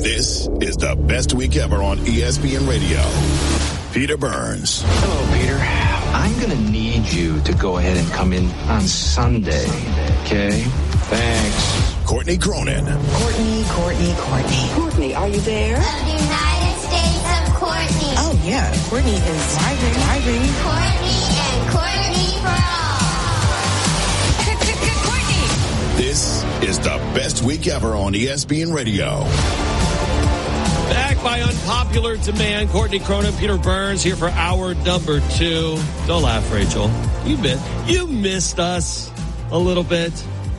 This is the best week ever on ESPN Radio. Peter Burns. Hello, Peter. I'm going to need you to go ahead and come in on Sunday, okay? Thanks. Courtney Cronin. Courtney, are you there? The United States of Courtney. Oh, yeah. Courtney is driving. Courtney and Courtney for all. Courtney. This is the best week ever on ESPN Radio. Back by unpopular demand, Courtney Cronin, Peter Burns here for hour number 2. Don't laugh, Rachel. You missed us a little bit.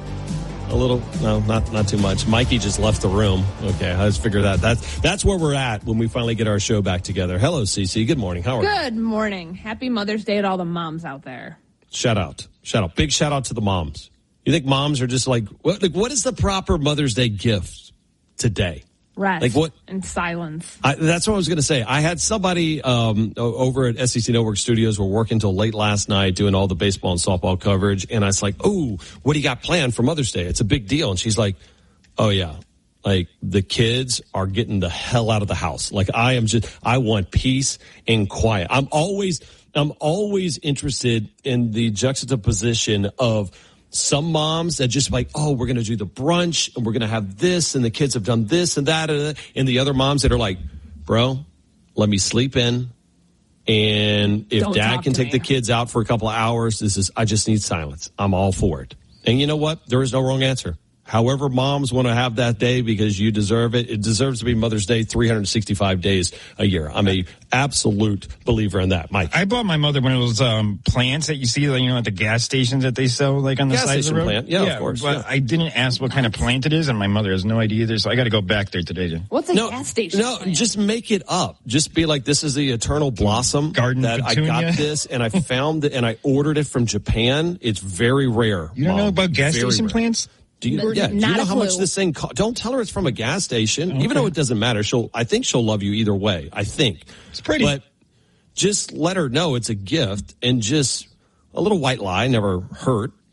No, not too much. Mikey just left the room. Okay, I just figured that's where we're at when we finally get our show back together. Hello, Cece. Good morning. How are you? Good morning. Happy Mother's Day to all the moms out there. Shout out. Big shout out to the moms. You think moms are just what is the proper Mother's Day gift today? Rest and silence. That's what I was going to say. I had somebody over at SEC Network Studios. We're working till late last night doing all the baseball and softball coverage. And I was like, oh, what do you got planned for Mother's Day? It's a big deal. And she's like, oh, yeah. Like, the kids are getting the hell out of the house. Like, I want peace and quiet. I'm always interested in the juxtaposition of some moms that just like, oh, we're going to do the brunch and we're going to have this and the kids have done this and that. And the other moms that are like, bro, let me sleep in. And if dad can take the kids out for a couple of hours, I just need silence. I'm all for it. And you know what? There is no wrong answer. However moms want to have that day because you deserve it. It deserves to be Mother's Day 365 days a year. I'm a absolute believer in that, Mike. I bought my mother one of those plants that you see, at the gas stations that they sell, like on the side of the road. Plant. Yeah, of course. But I didn't ask what kind of plant it is, and my mother has no idea either. So I got to go back there today. What's a gas station? No, plant? Just make it up. Just be like, this is the eternal blossom garden that petunia. I got this, and I found it, and I ordered it from Japan. It's very rare. You don't know about gas station rare. Plants? Do you know how much this thing costs? Don't tell her it's from a gas station, even though it doesn't matter. I think she'll love you either way. I think it's pretty, but just let her know it's a gift, and just a little white lie never hurt.